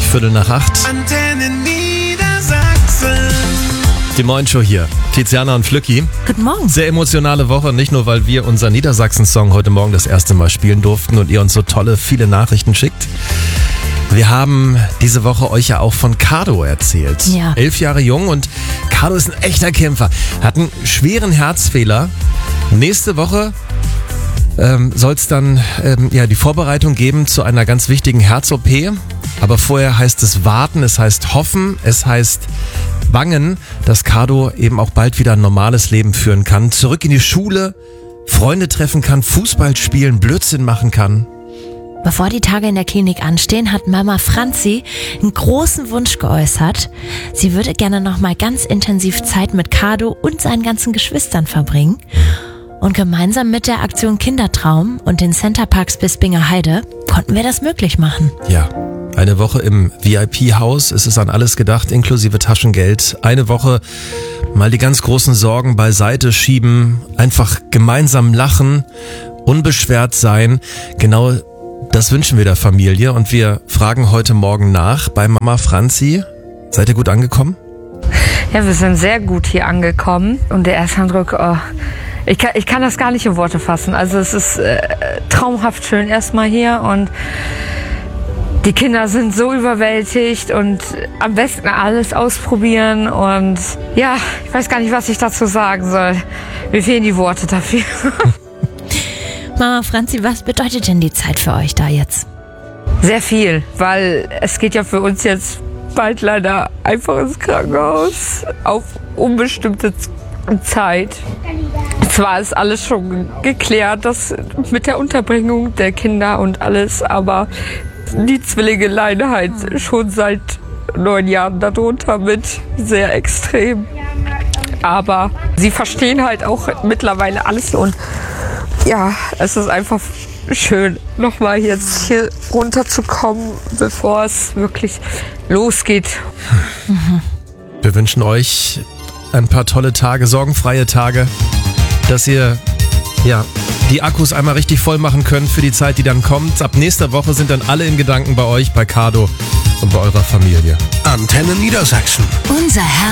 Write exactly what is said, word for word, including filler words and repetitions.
Viertel nach acht. Antenne Niedersachsen. Die Morgenshow hier. Tiziana und Flücki. Guten Morgen. Sehr emotionale Woche, nicht nur, weil wir unseren Niedersachsen-Song heute Morgen das erste Mal spielen durften und ihr uns so tolle, viele Nachrichten schickt. Wir haben diese Woche euch ja auch von Cardo erzählt. Ja. Elf Jahre jung und Cardo ist ein echter Kämpfer. Hat einen schweren Herzfehler. Nächste Woche ähm, soll es dann ähm, ja, die Vorbereitung geben zu einer ganz wichtigen Herz-O P. Aber vorher heißt es warten, es heißt hoffen, es heißt bangen, dass Cardo eben auch bald wieder ein normales Leben führen kann. Zurück in die Schule, Freunde treffen kann, Fußball spielen, Blödsinn machen kann. Bevor die Tage in der Klinik anstehen, hat Mama Franzi einen großen Wunsch geäußert. Sie würde gerne noch mal ganz intensiv Zeit mit Cardo und seinen ganzen Geschwistern verbringen. Und gemeinsam mit der Aktion Kindertraum und den Centerparks Bispinger Heide konnten wir das möglich machen. Ja, eine Woche im V I P-Haus, es ist an alles gedacht, inklusive Taschengeld. Eine Woche mal die ganz großen Sorgen beiseite schieben, einfach gemeinsam lachen, unbeschwert sein. Genau das wünschen wir der Familie und wir fragen heute Morgen nach bei Mama Franzi. Seid ihr gut angekommen? Ja, wir sind sehr gut hier angekommen und der erste Eindruck, oh, ich, kann, ich kann das gar nicht in Worte fassen. Also es ist äh, traumhaft schön erstmal hier und die Kinder sind so überwältigt und am besten alles ausprobieren und ja, ich weiß gar nicht, was ich dazu sagen soll. Mir fehlen die Worte dafür. Mama Franzi, was bedeutet denn die Zeit für euch da jetzt? Sehr viel, weil es geht ja für uns jetzt bald leider einfach ins Krankenhaus auf unbestimmte Zeit. Zwar ist alles schon geklärt, das mit der Unterbringung der Kinder und alles, aber die Zwillinge leiden halt schon seit neun Jahren darunter mit, sehr extrem. Aber sie verstehen halt auch mittlerweile alles und ja, es ist einfach schön, nochmal jetzt hier runterzukommen, bevor es wirklich losgeht. Wir wünschen euch ein paar tolle Tage, sorgenfreie Tage, dass ihr ja, die Akkus einmal richtig voll machen könnt für die Zeit, die dann kommt. Ab nächster Woche sind dann alle in Gedanken bei euch, bei Cardo und bei eurer Familie. Antenne Niedersachsen. Unser Herr